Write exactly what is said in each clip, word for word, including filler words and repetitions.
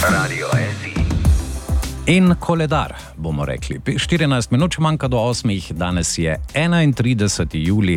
Radio S I. In koledar, bomo rekli. štirinajst minut manjka do osmih, danes je enaintrideseti julij,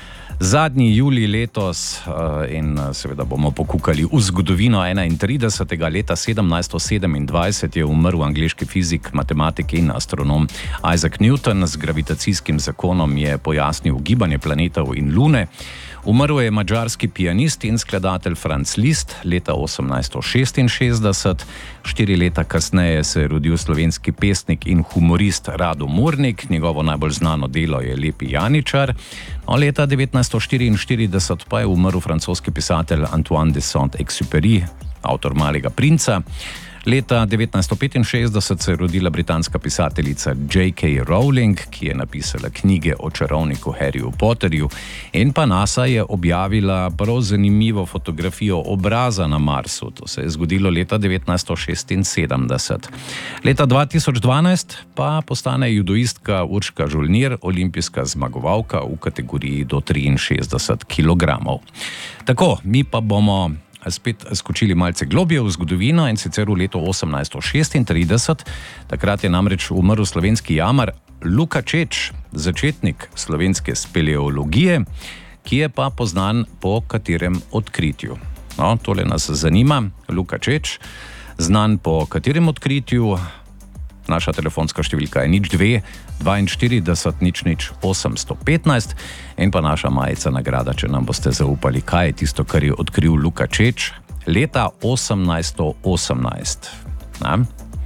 zadnji julij letos in seveda bomo pokukali v zgodovino. enaintridesetega leta sedemnajststo sedemindvajset je umrl angleški fizik, matematik in astronom Isaac Newton. Z gravitacijskim zakonom je pojasnil gibanje planetov in lune. Umrl je madžarski pianist in skladatelj Franz Liszt leta osemnajststo šestinšestdeset. Štiri leta kasneje se je rodil slovenski pesnik in humorist Rado Murnik. Njegovo najbolj znano delo je Lepi Janičar. No, leta devetnajststo štiriinštirideset pa je umrl francoski pisatelj Antoine de Saint-Exupéry, avtor Malega princa. Leta devetnajststo petinšestdeset se je rodila britanska pisateljica J K Rowling, ki je napisala knjige o čarovniku Harryju Potterju, in pa NASA je objavila prav zanimivo fotografijo obraza na Marsu. To se je zgodilo leta devetnajststo šestinsedemdeset. Leta dva tisoč dvanajst pa postane judoistka Urška Žolnir olimpijska zmagovalka v kategoriji do triinšestdeset kilogramov. Tako, mi pa bomo spet skočili malce globje v zgodovino, in sicer v leto osemnajststo šestintrideset. Takrat je namreč umrl slovenski jamar Luka Čeč, začetnik slovenske speleologije, ki je pa poznan po katerem odkritju. No, tole nas zanima. Luka Čeč, znan po katerem odkritju? Naša telefonska številka je nič dve dvainštirideset nič nič osemsto petnajst in pa naša majica nagrada, če nam boste zaupali, kaj je tisto, kar je odkril Luka Čeč leta osemnajststo osemnajst. Na?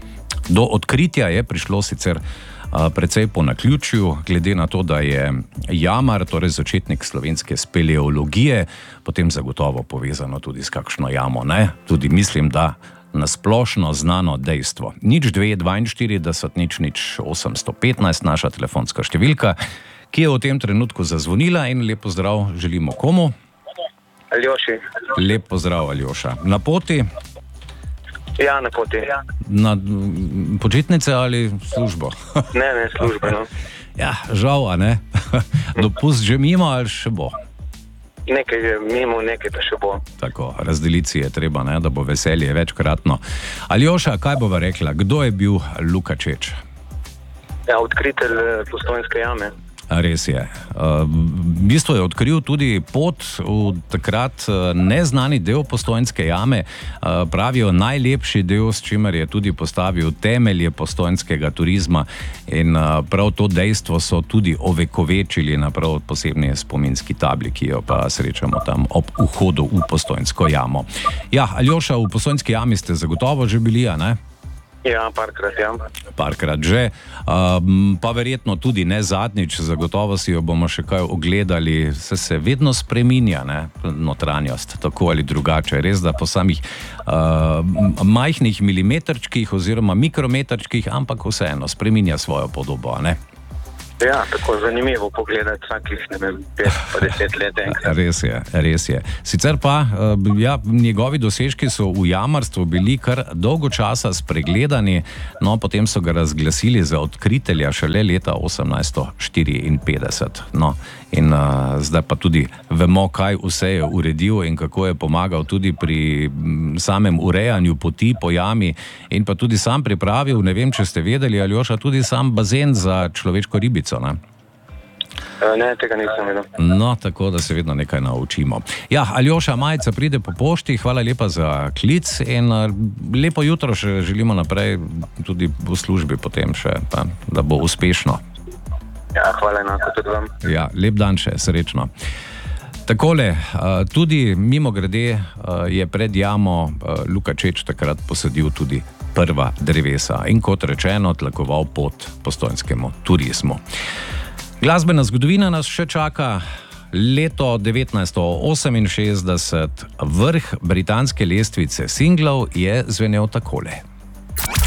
Do odkritja je prišlo sicer a, precej po naključju, glede na to, da je jamar, torej začetnik slovenske speleologije, potem zagotovo povezano tudi s kakšno jamo, ne? Tudi mislim, da na splošno znano dejstvo. nič dve dvainštirideset nič nič osemsto petnajst, naša telefonska številka, ki je v tem trenutku zazvonila, in lep pozdrav želimo komu? Aljoši. Lep pozdrav, Aljoša. Na poti? Ja, na poti. Na počitnice ali službo? Ne, ne, službeno. Ja, žal, a ne? Dopust že mimo ali še bo? Nekaj je mimo, nekaj pa še bo. Tako, razdeliti je treba, ne, da bo veselje večkratno. Aljoša, kaj bova rekla? Kdo je bil Luka Čeč? Ja, odkritelj Postojnske jame. Res je. V bistvu je odkril tudi pot v takrat neznani del Postojnske jame, pravijo najlepši del, s čimer je tudi postavil temelje postojnskega turizma, in prav to dejstvo so tudi ovekovečili na prav posebni spominski tabli, ki jo pa srečamo tam ob vhodu v Postojnsko jamo. Ja, Aljoša, v Postojnski jami ste zagotovo že bili, a ne? Ja, parkrat, ja. Parkrat že, um, pa verjetno tudi ne zadnjič, zagotovo si jo bomo še kaj ogledali. Se se vedno spreminja, ne, notranjost, tako ali drugače. Res, da po samih uh, majhnih milimetrčkih oziroma mikrometrčkih, ampak vseeno spreminja svojo podobo, ne? Ja, tako zanimivo pogledati vsakih, ne vem, pet pa deset let enkrat. Res je, res je. Sicer pa, ja, njegovi dosežki so v jamarstvu bili kar dolgo časa spregledani, no, potem so ga razglasili za odkritelja šele leta osemnajststo štiriinpetdeset. No, in uh, zdaj pa tudi vemo, kaj vse je uredil in kako je pomagal tudi pri samem urejanju poti po jami, in pa tudi sam pripravil, ne vem, če ste vedeli, Aljoša, tudi sam bazen za človeško ribico. Ne? Ne, tega nisem vedel. No, tako da se vedno nekaj naučimo. Ja, Aljoša, majica pride po pošti, hvala lepa za klic in lepo jutro še želimo naprej, tudi v službi potem še, pa, da bo uspešno. Ja, hvala enako tudi vam. Ja, lep dan še, srečno. Takole, tudi mimo grede je pred jamo Luka Čeč takrat posadil tudi prva drevesa in, kot rečeno, tlakoval pot postojnskemu turizmu. Glasbena zgodovina nas še čaka. Leto devetnajststo oseminšestdeset, vrh britanske lestvice singlov je zvenel takole.